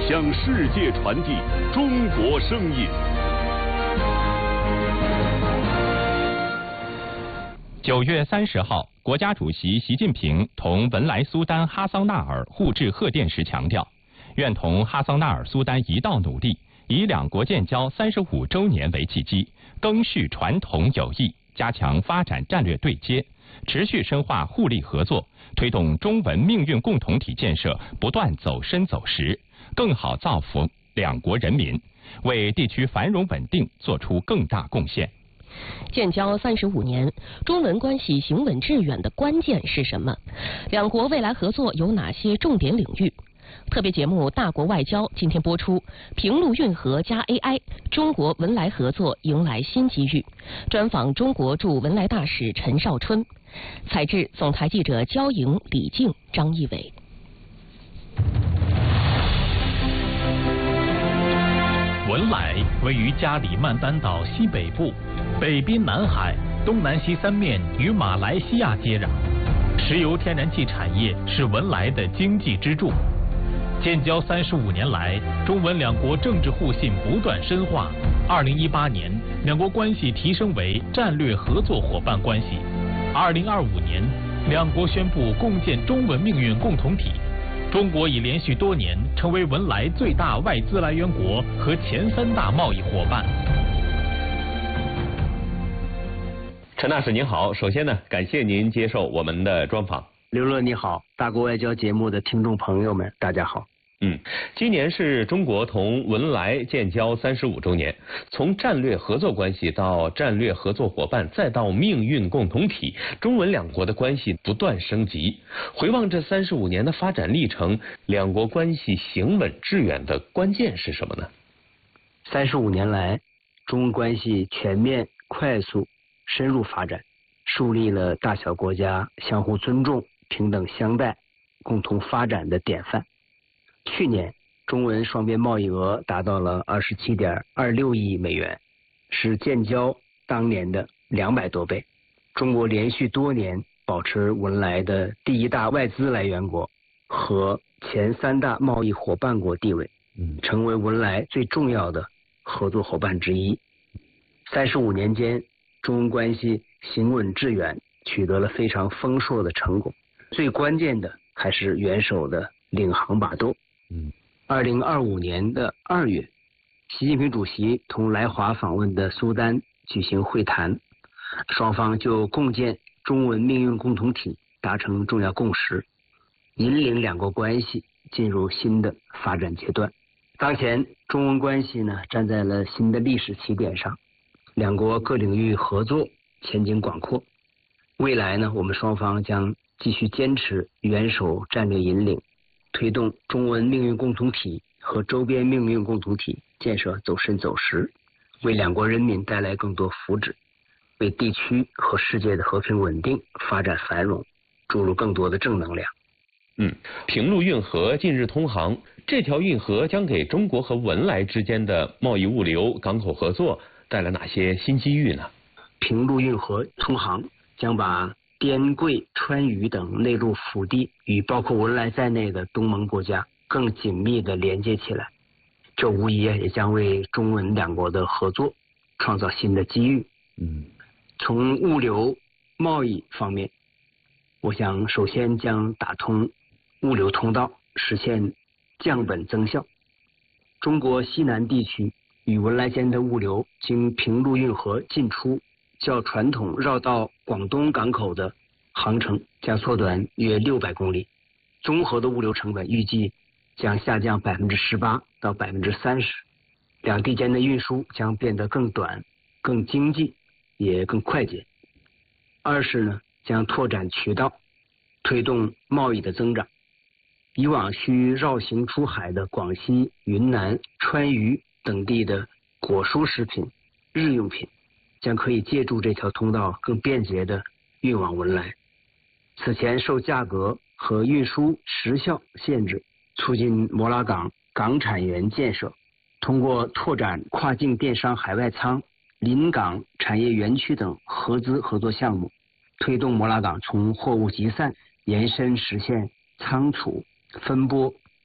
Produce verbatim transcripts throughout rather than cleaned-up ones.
向世界传递中国声音。 九月三十号，国家主席习近平同文莱苏丹哈桑纳尔互致贺电时强调，愿同哈桑纳尔苏丹一道努力，以两国建交三十五周年为契机，赓续传统友谊，加强发展战略对接，持续深化互利合作，推动中文命运共同体建设不断走深走实，更好造福两国人民，为地区繁荣稳定做出更大贡献。 建交三十五年，中文关系行稳致远的关键是什么？两国未来合作有哪些重点领域？特别节目《大国外交》今天播出，平陆运河加 A I， 中国文莱合作迎来新机遇。专访中国驻文莱大使陈绍春，采制总台记者焦莹、李静、张一伟。 文莱位于加里曼丹岛西北部，北濒南海，东南西三面与马来西亚接壤，石油天然气产业是文莱的经济支柱。建交三十五年来，中文两国政治互信不断深化。二零一八年，两国关系提升为战略合作伙伴关系。二零二五年，两国宣布共建中文命运共同体。中国已连续多年成为文莱最大外资来源国和前三大贸易伙伴。 陈大使您好，首先呢，感谢您接受我们的专访。 刘乐你好，大国外交节目的听众朋友们，大家好。 嗯，今年是中国同文莱建交三十五周年，从战略合作关系到战略合作伙伴，再到命运共同体，中文两国的关系不断升级。回望这三十五年的发展历程，两国关系行稳致远的关键是什么呢？ 三十五年来，中文关系全面、快速、深入发展，树立了大小国家相互尊重、平等相待、共同发展的典范。去年，中文双边贸易额达到了二十七点二六亿美元，是建交当年的两百多倍。中国连续多年保持文莱的第一大外资来源国和前三大贸易伙伴国地位，成为文莱最重要的合作伙伴之一。三十五年间，中文关系行稳致远，取得了非常丰硕的成果。最关键的还是元首的领航把舵。嗯，二零二五年的二月，习近平主席同来华访问的苏丹举行会谈，双方就共建中文命运共同体达成重要共识，引领两国关系进入新的发展阶段。当前，中文关系呢站在了新的历史起点上，两国各领域合作前景广阔。未来呢，我们双方将继续坚持元首战略引领，推动中文命运共同体和周边命运共同体建设走深走实，为两国人民带来更多福祉，为地区和世界的和平稳定、发展繁荣注入更多的正能量。 嗯，平陆运河近日通航，这条运河将给中国和文莱之间的贸易物流、港口合作带来哪些新机遇呢？ 平陆运河通航将把滇桂川渝等内陆腹地与包括文莱在内的东盟国家更紧密地连接起来，这无疑也将为中文两国的合作创造新的机遇。嗯，从物流贸易方面，我想首先将打通物流通道，实现降本增效。中国西南地区与文莱间的物流经平陆运河进出，较传统绕道广东港口的航程将缩短约六百公里，综合的物流成本预计将下降百分之十八到百分之三十，两地间的运输将变得更短、更经济，也更快捷。二是呢，将拓展渠道，推动贸易的增长。以往需绕行出海的广西、云南、川渝等地的果蔬食品、日用品，将可以借助这条通道更便捷地运往文莱。此前受价格和运输时效限制，促进摩拉港港产园建设，通过拓展跨境电商海外仓、临港产业园区等合资合作项目，推动摩拉港从货物集散延伸实现仓储、分拨、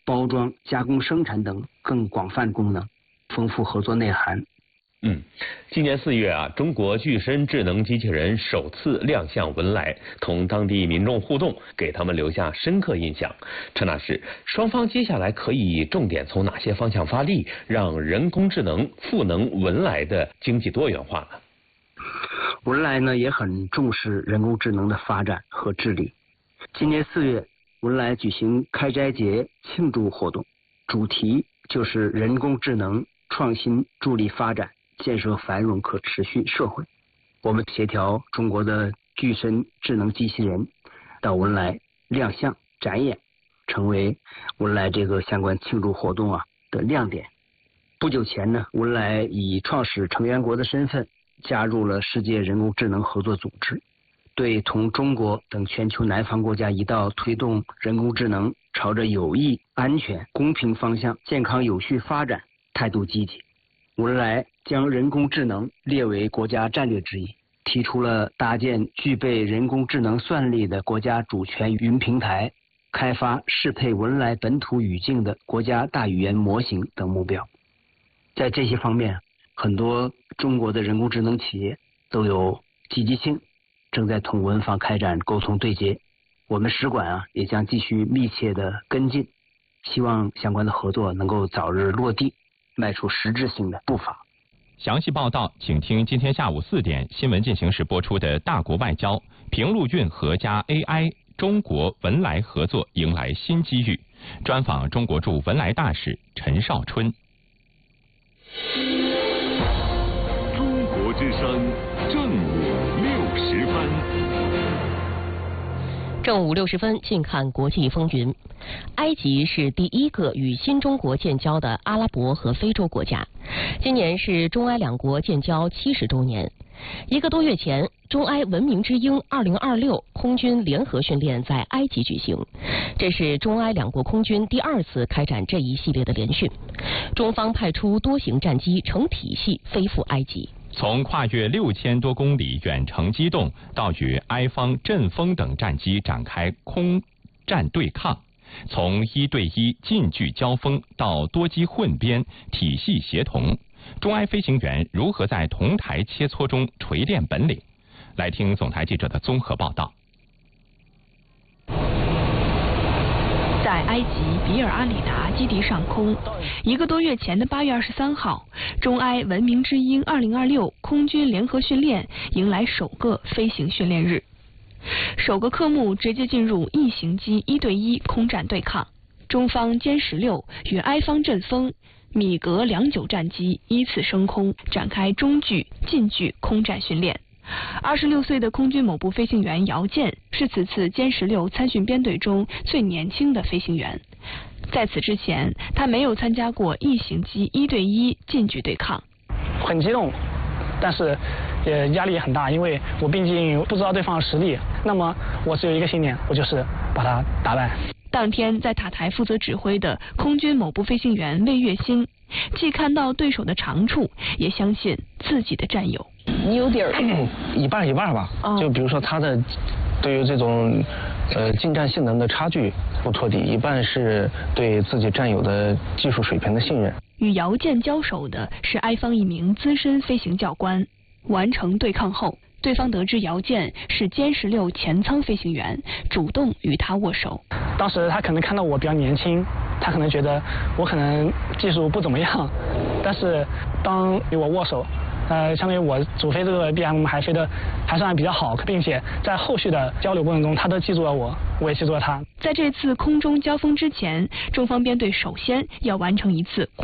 包装、加工、生产等更广泛功能，丰富合作内涵。 嗯，今年四月啊，中国具身智能机器人首次亮相文莱，同当地民众互动，给他们留下深刻印象。陈老师，双方接下来可以重点从哪些方向发力，让人工智能赋能文莱的经济多元化呢？ 文莱呢也很重视人工智能的发展和治理。今年四月，文莱举行开斋节庆祝活动，主题就是人工智能创新助力发展，建设繁荣可持续社会。我们协调中国的具身智能机器人到文莱亮相展演，成为文莱这个相关庆祝活动啊的亮点。不久前呢，文莱以创始成员国的身份加入了世界人工智能合作组织，对同中国等全球南方国家一道推动人工智能朝着有益、安全、公平方向健康有序发展态度积极。文莱将人工智能列为国家战略之一，提出了搭建具备人工智能算力的国家主权云平台，开发适配文莱本土语境的国家大语言模型等目标。在这些方面，很多中国的人工智能企业都有积极性，正在同文方开展沟通对接。我们使馆啊也将继续密切的跟进，希望相关的合作能够早日落地，迈出实质性的步伐。 详细报道，请听今天下午四点新闻进行时播出的《大国外交》，平陆运河加 A I， 中国文莱合作迎来新机遇。专访中国驻文莱大使陈少春。 中国之声正午六时分。 正午六十分，近看国际风云。埃及是第一个与新中国建交的阿拉伯和非洲国家。今年是中埃两国建交七十周年。一个多月前，中埃文明之鹰二零二六空军联合训练在埃及举行，这是中埃两国空军第二次开展这一系列的联训。中方派出多型战机成体系飞赴埃及。 从跨越六千多公里远程机动到与埃方阵风等战机展开空战对抗，从一对一近距交锋到多机混编体系协同，中埃飞行员如何在同台切磋中锤炼本领？来听总台记者的综合报道。 在埃及比尔阿里达基地上空，一个多月前的八月二十三号，中埃文明之鹰二零二六空军联合训练迎来首个飞行训练日。首个科目直接进入异型机一对一空战对抗，中方歼十六与埃方阵风、米格两九战机依次升空，展开中距、近距空战训练。二十六岁的空军某部飞行员姚健是此次歼十六参训编队中最年轻的飞行员。在此之前，他没有参加过异型机一对一近距对抗。 很激动，但是也压力也很大，因为我毕竟不知道对方的实力。那么我只有一个信念，我就是把他打败。 当天在塔台负责指挥的空军某部飞行员魏月新，既看到对手的长处，也相信自己的战友。 你有点一半一半吧，哦、就比如说他的对于这种呃近战性能的差距不托底，一半是对自己战友的技术水平的信任。 与姚健交手的是埃方一名资深飞行教官。完成对抗后，对方得知姚健是歼十六前舱飞行员，主动与他握手。 当时他可能看到我比较年轻，他可能觉得我可能技术不怎么样，但是当与我握手，呃，相当于我主飞这个 B M 还飞得还算比较好，并且在后续的交流过程中，他都记住了我，我也记住了他。 在这次空中交锋之前，中方编队首先要完成一次